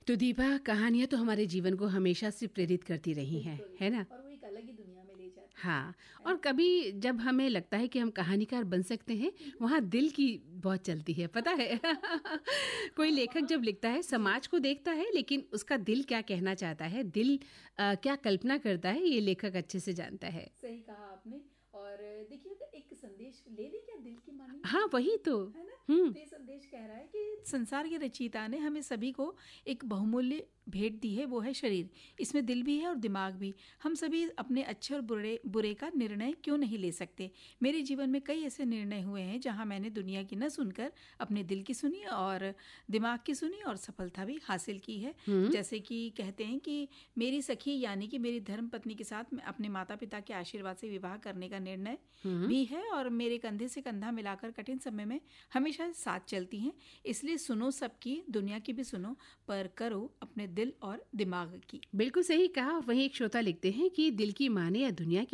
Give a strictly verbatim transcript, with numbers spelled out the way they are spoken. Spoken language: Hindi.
तो दीपा, कहानियां तो हमारे जीवन को हमेशा से प्रेरित करती रही हैं, है ना? और वो एक अलग ही दुनिया में ले जाती है। हाँ, और कभी जब हमें लगता है कि हम कहानीकार बन सकते हैं, वहाँ दिल की बहुत चलती है, पता है? कोई लेखक जब लिखता है, समाज को देखता है, लेकिन उसका दिल क्या कहना चाहता है, दिल आ, क्या कल्पना करता है, ये लेखक अच्छे से जानता है। सही कहा आपने। और देखिए, एक संदेश ले लें क्या दिल की मानी? हाँ, वही तो है ना। हम्म तो ये संदेश कह रहा है कि संसार के रचयिता ने हमें सभी को एक बहुमूल्य भेंट दी है, वो है शरीर। इसमें दिल भी है और दिमाग भी। हम सभी अपने अच्छे और बुरे बुरे का निर्णय क्यों नहीं ले सकते? मेरे जीवन में कई ऐसे निर्णय हुए हैं जहां मैंने दुनिया की न सुनकर अपने दिल की सुनी और दिमाग की सुनी और सफलता भी हासिल की है। जैसे कि कहते हैं कि मेरी सखी यानी कि मेरी धर्म पत्नी के साथ मैं अपने माता पिता के आशीर्वाद से विवाह करने का निर्णय भी है, और मेरे कंधे से कंधा मिलाकर कठिन समय में हमेशा साथ चलती हैं। इसलिए सुनो सबकी, दुनिया की भी सुनो, पर करो अपने दिल और दिमाग की। बिल्कुल सही कहा। वहीं एक श्रोता लिखते हैं कि दिल की माने या दुनिया की